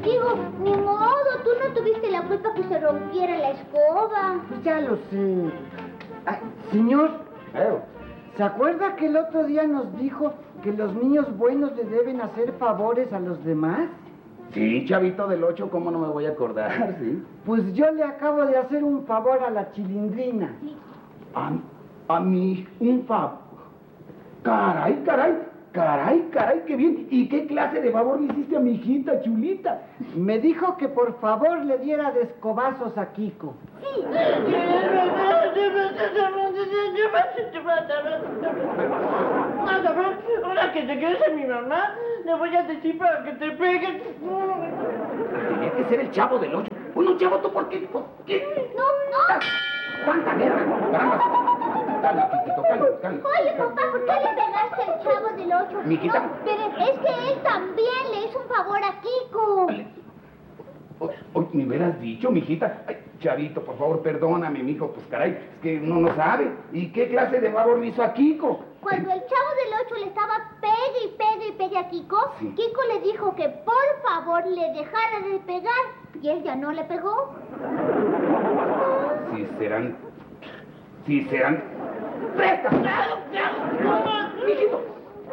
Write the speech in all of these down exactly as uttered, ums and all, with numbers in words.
Digo, ni modo, tú no tuviste la culpa que se rompiera la escoba. Pues ya lo sé. Ay, señor, ¿Eh? ¿se acuerda que el otro día nos dijo que los niños buenos le deben hacer favores a los demás? Sí, chavito del ocho, ¿cómo no me voy a acordar? Sí. Pues yo le acabo de hacer un favor a la Chilindrina. A, a mí, un favor. Caray, caray, caray, caray, qué bien. ¿Y qué clase de favor le hiciste a mi hijita chulita? Me dijo que por favor le diera de escobazos a Kiko. Ahora que te quedes en mi mamá, le voy a decir para que te peguen. Tenía que ser el Chavo del ocho. Bueno, Chavo, ¿tú por qué? ¿Por qué? No, no. ¡Cuánta guerra! ¡Caramba! Calma, Kikito, calma, calma. Oye, papá, ¿por qué le pegaste al Chavo del ocho? Mijita. No, pero es que él también le hizo un favor a Kiko. Oye, ¿me hubieras dicho, mijita? Ay, Chavito, por favor, perdóname, mijo. Pues caray, es que uno no sabe. ¿Y qué clase de favor le hizo a Kiko? Cuando el Chavo del ocho le estaba pegue y pegue y pegue a Kiko, Sí. Kiko le dijo que por favor le dejara de pegar. Y él ya no le pegó. Si serán... Si serán... ¡Presta! ¡Mijito!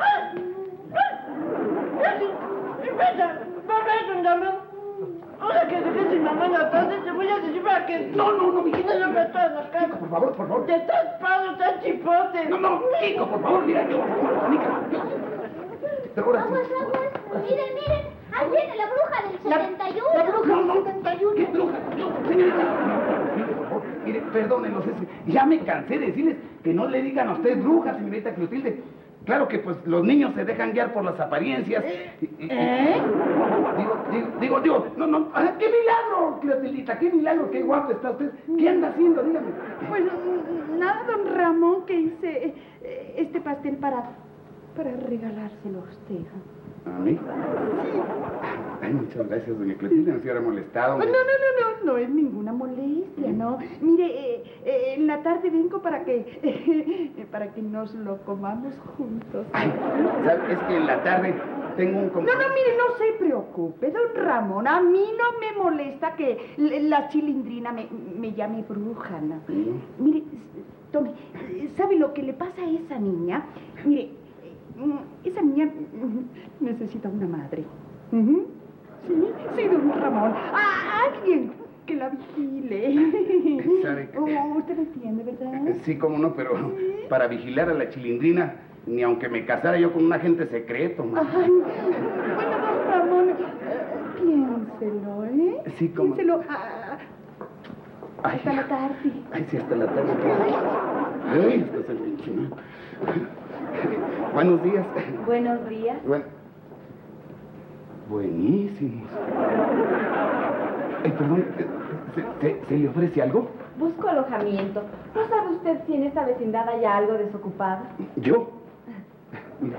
Ahora que dejé sin mamá en la tarde, te voy a decir para que... No, no, no, mijito. No me estás la cara. Kiko, por favor, por favor. Te estás pado, estás chipote. No, no, Kiko, por favor, mira, yo... Mica, yo... Pero ahora sí. Aguas, aguas. Miren, miren. Ahí viene la bruja del setenta y uno. La bruja No, del no, setenta y uno. ¿qué bruja? No, señorita. Mire, por favor, mire, perdónenos, es que ya me cansé de decirles que no le digan a usted bruja, señorita Clotilde. Claro que pues los niños se dejan guiar por las apariencias. Y- y- ¿Eh? Digo, digo, digo, digo, no, no, ah, qué milagro, Clotildita, qué milagro, qué guapo está usted. ¿Qué anda haciendo? Dígame. Pues nada, don Ramón, que hice eh, este pastel para, para regalárselo a usted. ¿A mí? Ay, muchas gracias, doña Clotilde, no se hubiera molestado. No, no, no, no, no es ninguna molestia, ¿no? Mire, eh, eh, en la tarde vengo para que, eh, para que nos lo comamos juntos. Ay, ¿sabe? Es que en la tarde tengo un No, compromiso. no, mire, no se preocupe, don Ramón. A mí no me molesta que l- la Chilindrina me, me llame bruja, ¿no? Sí. Mire, s- tome, ¿sabe lo que le pasa a esa niña? Mire, eh, esa niña mm, necesita una madre. Ujú. Sí, sí, don Ramón. A alguien que la vigile. ¿Sabe qué? Oh, usted me entiende, ¿verdad? Sí, cómo no, pero para vigilar a la Chilindrina, ni aunque me casara yo con un agente secreto, ma. Ay, bueno, don Ramón, eh, piénselo, ¿eh? Sí, cómo- Piénselo ah, Ay, hasta la tarde. ay, sí, hasta la tarde. Ay, hasta se pinche, ¿no? Buenos días. Buenos días. Bueno. Buenísimos. Ay, perdón, ¿se, se, se le ofrece algo? Busco alojamiento. ¿No sabe usted si en esta vecindad hay algo desocupado? ¿Yo? Mira,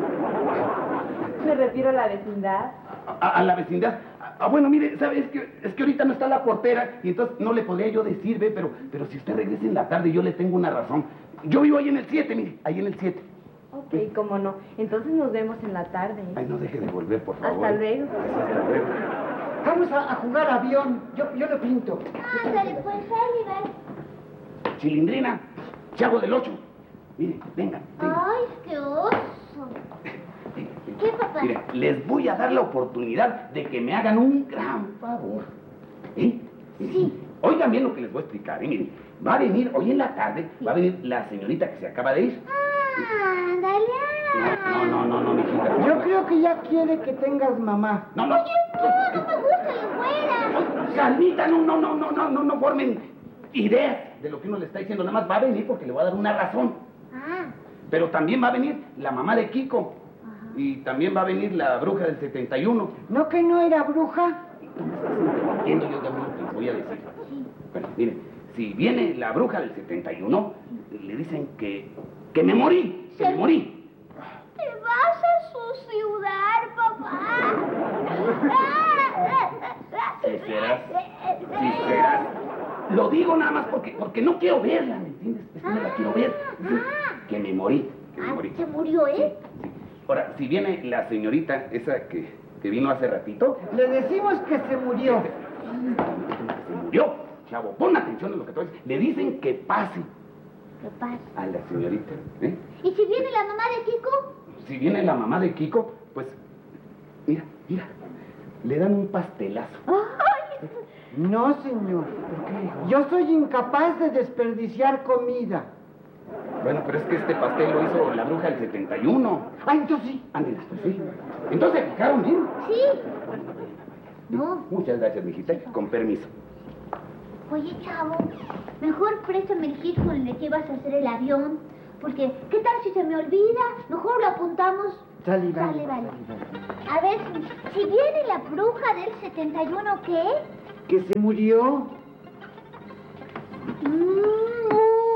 Me refiero a la vecindad. a, a la vecindad. Ah, bueno, mire, ¿sabe? Es que, es que ahorita no está la portera y entonces no le podría yo decir, ve, pero, pero si usted regresa en la tarde, yo le tengo una razón. Yo vivo ahí en el siete, mire, ahí en el siete. Ok, cómo no. Entonces nos vemos en la tarde. Ay, no deje de volver, por favor. Hasta luego. Hasta luego. Vamos a, a jugar avión. Yo, yo lo pinto. Ándale, pues, Oliver. Chilindrina, Chavo del ocho. Mire, venga, venga. Ay, qué oso. ¿Qué, papá? Mire, les voy a dar la oportunidad de que me hagan un gran favor. ¿Eh? Sí. Oigan bien lo que les voy a explicar, ¿eh? Miren, va a venir, hoy en la tarde, va a venir la señorita que se acaba de ir. Ah, ándale. No, no, no, no, mijita. no. Yo creo que ya quiere que tengas mamá. No, no. No, no me gusta la fuera. Calmita, no, no, no, no, no, no, no formen ideas de lo que uno le está diciendo. Nada más va a venir porque le voy a dar una razón. Ah, Pero también va a venir la mamá de Kiko. Y también va a venir la bruja del setenta y uno. ¿No que no era bruja? Entiendo yo también lo que les voy a decir. Bueno, miren, si viene la bruja del setenta y uno, le dicen que, que me morí, que me morí. te vas a suicidar, papá. Sí serás, sí serás. Lo digo nada más porque, porque no quiero verla, ¿me entiendes? Es que no la quiero ver. Que me morí, que me Ah, morí. se murió, ¿eh? Ahora, si viene la señorita, esa que, que vino hace ratito? Le decimos que se murió. Se murió. Chavo, pon atención a lo que te voy a decir. Le dicen que pase ¿Qué pasa? a la señorita, ¿eh? ¿Y si viene la mamá de Kiko? Si viene la mamá de Kiko, pues, mira, mira, le dan un pastelazo. ¡Ay! No, señor. Yo soy incapaz de desperdiciar comida. Bueno, pero es que este pastel lo hizo la bruja del setenta y uno. Ah, entonces sí. Ándale, pues sí. Entonces, ¿fijaron bien? Sí. No. Muchas gracias, mijita. Con permiso. Oye, chavo, mejor préstame el kit con el que ibas a hacer el avión. Porque, ¿qué tal si se me olvida? Mejor lo apuntamos. Sale, vale. Sale, vale. Sale, vale. A ver, si viene la bruja del setenta y uno, ¿qué? Que se murió. Mm,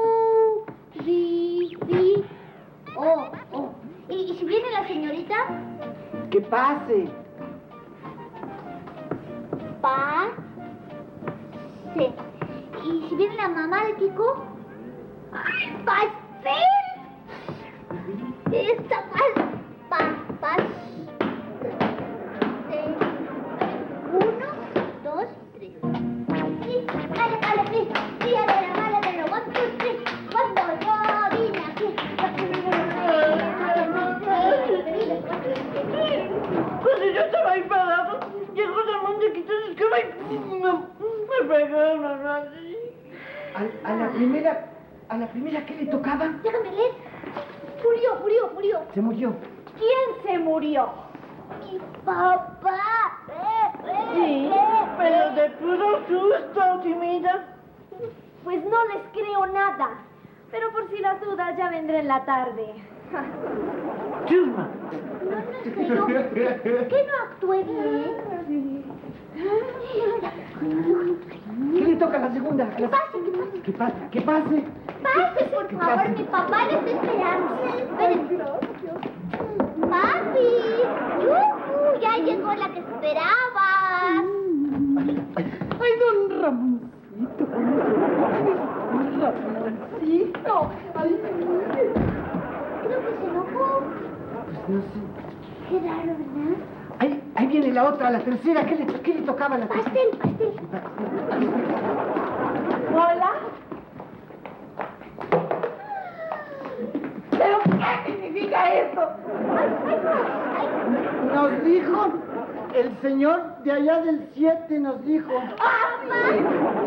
di, di. Oh, oh. ¿Y, ¿Y si viene la señorita? Que pase. Pa. Sí. ¿Y si viene la mamá de Kiko? ¡Ay, pastel! Esta pas... Pa, pas... Eh, uno, dos, tres. Sí, dale, dale, sí. Sí, a ver, vale, pero one, two, three. Cuando yo vine aquí... Cuando yo estaba ahí parado, llegó la manda que entonces que me... me pegó, mamá. A, a la primera... ¿A la primera qué le tocaba? Déjame leer. Murió, murió, murió. Se murió. ¿Quién se murió? Mi papá. Eh, eh, Sí, eh, pero eh. de puro susto, ¿sí, mira? Pues no les creo nada. Pero por si las dudas ya vendré en la tarde. Chusma. No, no sé yo. ¿Qué no actué bien? ¿Qué le toca a la segunda? A la- Pase, que pase. Que pase. Que pase. Pase, por ¿Qué favor, pasa? mi papá le está esperando. Esperen. Papi. ¡Yujú! Ya llegó la que esperabas. Ay, don Ramoncito. Don Ramoncito. Ay, Creo que se enojó. Pues no sé. Qué raro, ¿verdad? Ahí, ahí viene la otra, la tercera. ¿Qué le, qué le tocaba a la tercera? Pastel, pastel. ¿Hola? ¿Pero qué significa esto? Nos dijo, el señor de allá del siete nos dijo. ¡Papá!